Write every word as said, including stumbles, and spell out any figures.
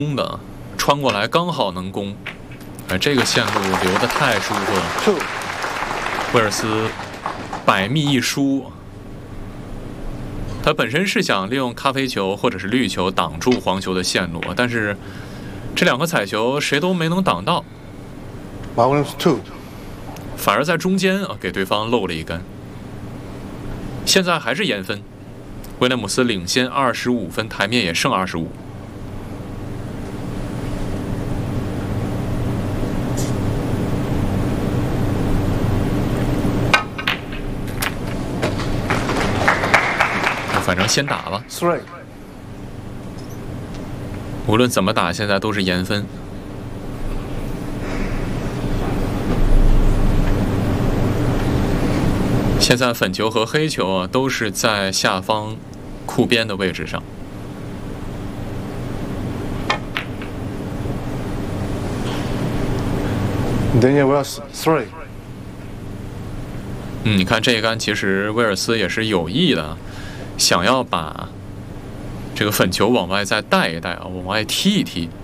攻的，穿过来刚好能攻。哎，这个线路留得太舒服了。威尔斯百密一疏，他本身是想利用咖啡球或者是绿球挡住黄球的线路，但是这两个彩球谁都没能挡到，反而在中间啊给对方漏了一杆。现在还是延分，威廉姆斯领先二十五分，台面也剩二十五。反正先打吧，无论怎么打，现在都是延分。现在粉球和黑球啊都是在下方库边的位置上。嗯，你看这一杆，其实威尔斯也是有意的，想要把这个粉球往外再带一带啊，往外踢一踢。